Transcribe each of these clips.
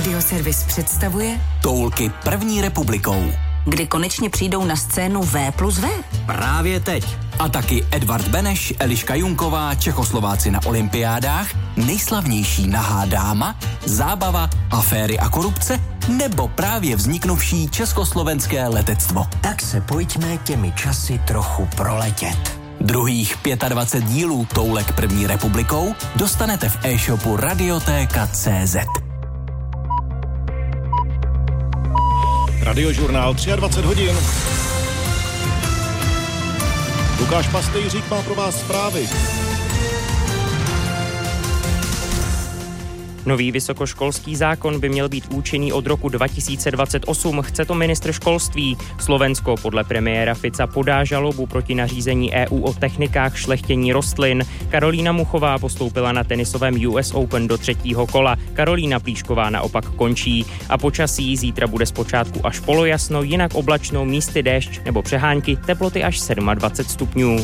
Radioservis představuje Toulky první republikou. Kdy konečně přijdou na scénu V+V? Právě teď. A taky Edvard Beneš, Eliška Junková, Čechoslováci na olympiádách, nejslavnější nahá dáma, zábava, aféry a korupce, nebo právě vzniknuvší československé letectvo. Tak se pojďme těmi časy trochu proletět. Druhých 25 dílů Toulek první republikou dostanete v e-shopu Radiotéka.cz. Radiožurnál 23 hodin. Lukáš Pastejřík má pro vás zprávy. Nový vysokoškolský zákon by měl být účinný od roku 2028, chce to ministr školství. Slovensko podle premiéra Fica podá žalobu proti nařízení EU o technikách šlechtění rostlin. Karolína Muchová postoupila na tenisovém US Open do 3. kola. Karolína Plíšková naopak končí. A počasí zítra bude zpočátku až polojasno, jinak oblačno, místy déšť nebo přehánky, teploty až 27 stupňů.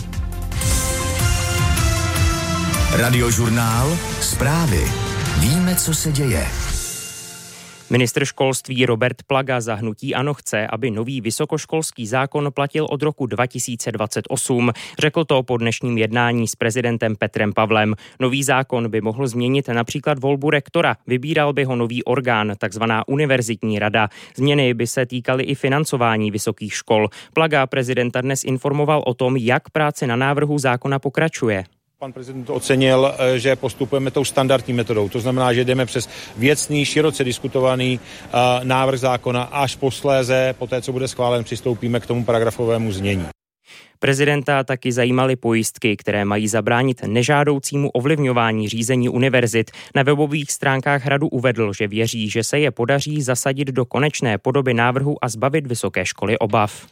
Radiožurnál, zprávy. Víme, co se děje. Ministr školství Robert Plaga za hnutí ANO chce, aby nový vysokoškolský zákon platil od roku 2028. Řekl to po dnešním jednání s prezidentem Petrem Pavlem. Nový zákon by mohl změnit například volbu rektora. Vybíral by ho nový orgán, takzvaná univerzitní rada. Změny by se týkaly i financování vysokých škol. Plaga prezidenta dnes informoval o tom, jak práce na návrhu zákona pokračuje. Pan prezident ocenil, že postupujeme tou standardní metodou. To znamená, že jdeme přes věcný, široce diskutovaný návrh zákona, až posléze, poté co bude schválen, přistoupíme k tomu paragrafovému znění. Prezidenta taky zajímaly pojistky, které mají zabránit nežádoucímu ovlivňování řízení univerzit. Na webových stránkách hradu uvedl, že věří, že se je podaří zasadit do konečné podoby návrhu a zbavit vysoké školy obav.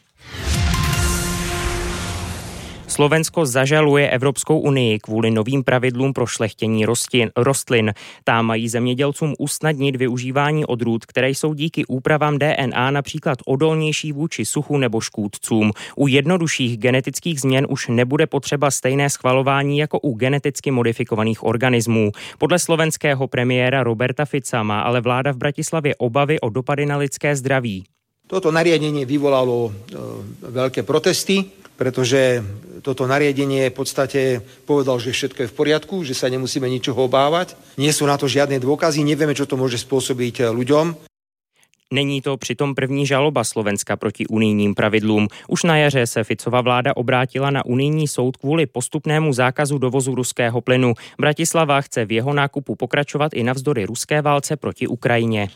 Slovensko zažaluje Evropskou unii kvůli novým pravidlům pro šlechtění rostlin. Tá mají zemědělcům usnadnit využívání odrůd, které jsou díky úpravám DNA například odolnější vůči suchu nebo škůdcům. U jednodušších genetických změn už nebude potřeba stejné schvalování jako u geneticky modifikovaných organismů. Podle slovenského premiéra Roberta Fica má ale vláda v Bratislavě obavy o dopady na lidské zdraví. Toto nariadenie vyvolalo veľké protesty, pretože toto nariadenie v podstate povedal, že všetko je v poriadku, že sa nemusíme ničoho obávať. Nie sú na to žiadne dôkazy, nevieme, čo to môže spôsobiť ľuďom. Není to přitom první žaloba Slovenska proti unijním pravidlům. Už na jaře se Ficova vláda obrátila na unijní soud kvůli postupnému zákazu dovozu ruského plynu. Bratislava chce v jeho nákupu pokračovat i navzdory ruské válce proti Ukrajině.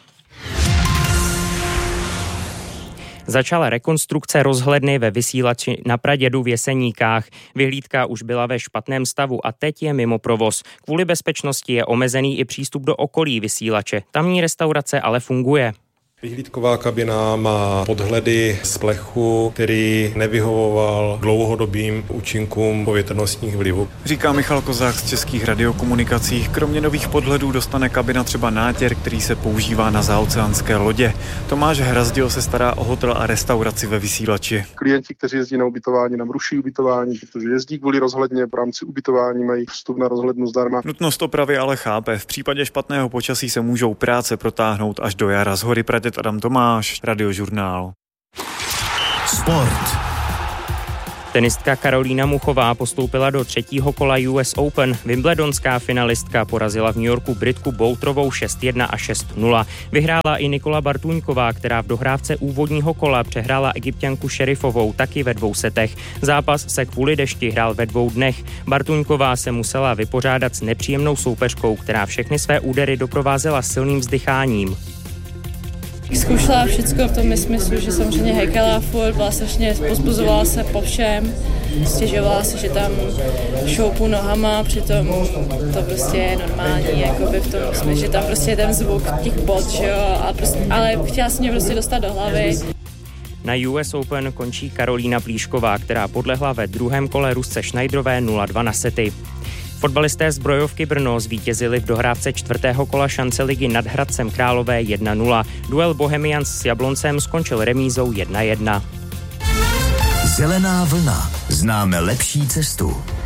Začala rekonstrukce rozhledny ve Vysílači na Pradědu v Jeseníkách. Vyhlídka už byla ve špatném stavu a teď je mimo provoz. Kvůli bezpečnosti je omezený i přístup do okolí Vysílače. Tamní restaurace ale funguje. Vyhlídková kabina má podhledy z plechu, který nevyhovoval dlouhodobým účinkům povětrnostních vlivů. Říká Michal Kozák z Českých radiokomunikací. Kromě nových podhledů dostane kabina třeba nátěr, který se používá na zaoceánské lodě. Tomáš Hrazdil se stará o hotel a restauraci ve Vysílači. Klienti, kteří jezdí na ubytování, nám ruší ubytování, protože jezdí kvůli rozhledně, v rámci ubytování mají vstup na rozhlednu zdarma. Nutnost opravy ale chápe. V případě špatného počasí se můžou práce protáhnout až do jara. Z Hory Praděd Adam Tomáš, Radiožurnál. Sport. Tenistka Karolína Muchová postoupila do 3. kola US Open. Wimbledonská finalistka porazila v New Yorku Britku Boulterovou 6-1 a 6-0. Vyhrála i Nikola Bartuňková, která v dohrávce úvodního kola přehrála Egypťanku Šerifovou taky ve 2 setech. Zápas se kvůli dešti hrál ve 2 dnech. Bartuňková se musela vypořádat s nepříjemnou soupeřkou, která všechny své údery doprovázela silným vzdycháním. Zkoušela všechno v tom smyslu, že samozřejmě hejkala furt, byla strašně, pozbuzovala se po všem, stěžovala se, že tam šoupu nohama, přitom to prostě je normální, jakoby v tom smyslu, že tam prostě je ten zvuk těch bod, že jo, ale chtěla se mě prostě dostat do hlavy. Na US Open končí Karolína Plíšková, která podlehla ve 2. kole Rusce Schneiderové 0-2 na sety. Fotbalisté Zbrojovky Brno zvítězili v dohrávce 4. kola šance ligy nad Hradcem Králové 1-0. Duel Bohemians s Jabloncem skončil remízou 1-1. Zelená vlna. Známe lepší cestu.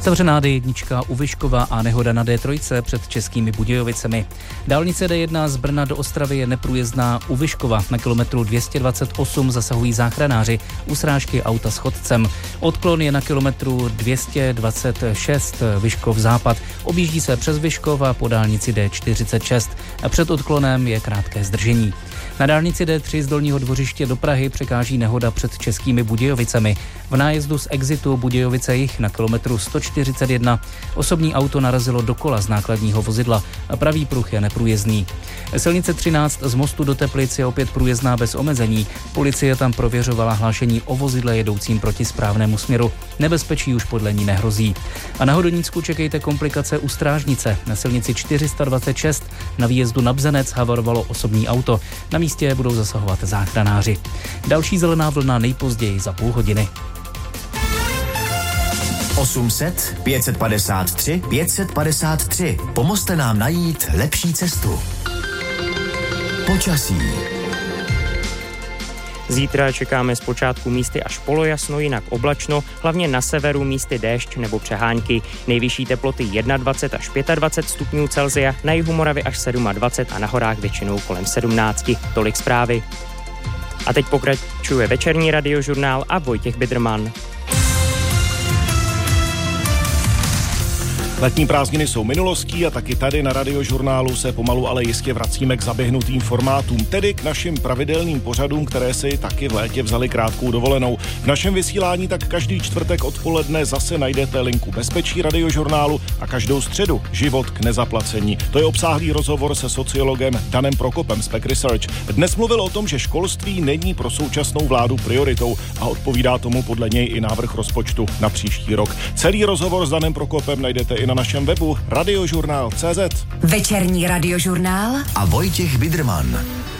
Zavřená D1 u Vyškova a nehoda na D3 před Českými Budějovicemi. Dálnice D1 z Brna do Ostravy je neprůjezdná u Vyškova. Na kilometru 228 zasahují záchranáři u srážky auta s chodcem. Odklon je na kilometru 226 Vyškov západ. Objíždí se přes Vyškov a po dálnici D46. A před odklonem je krátké zdržení. Na dálnici D3 z Dolního Dvořiště do Prahy překáží nehoda před Českými Budějovicemi. V nájezdu z exitu Budějovice jih na kilometru 141 osobní auto narazilo do kola z nákladního vozidla a pravý pruh je neprůjezdný. Silnice 13 z Mostu do Teplic je opět průjezdná bez omezení. Policie tam prověřovala hlášení o vozidle jedoucím proti správnému směru. Nebezpečí už podle ní nehrozí. A na Hodonínsku čekejte komplikace u Strážnice. Na silnici 426 na výjezdu na Bzenec havarovalo osobní auto. Na místě budou zasahovat záchranáři. Další zelená vlna nejpozději za půl hodiny. 800 553 553. Pomozte nám najít lepší cestu. Počasí. Zítra čekáme zpočátku místy až polojasno, jinak oblačno, hlavně na severu místy déšť nebo přehánky. Nejvyšší teploty 21 až 25 stupňů Celsia, na jihu Moravy až 27 a na horách většinou kolem 17. Tolik zprávy. A teď pokračuje večerní radiožurnál a Vojtěch Bidrman. Letní prázdniny jsou minulostí a taky tady na Radiožurnálu se pomalu ale jistě vracíme k zaběhnutým formátům, tedy k našim pravidelným pořadům, které si taky v létě vzali krátkou dovolenou. V našem vysílání tak každý čtvrtek odpoledne zase najdete linku Bezpečí Radiožurnálu a každou středu Život k nezaplacení. To je obsáhlý rozhovor se sociologem Danem Prokopem z Pack Research. Dnes mluvil o tom, že školství není pro současnou vládu prioritou a odpovídá tomu podle něj i návrh rozpočtu na příští rok. Celý rozhovor s Danem Prokopem najdete i na našem webu radiožurnál.cz. Večerní radiožurnál a Vojtěch Bidrman.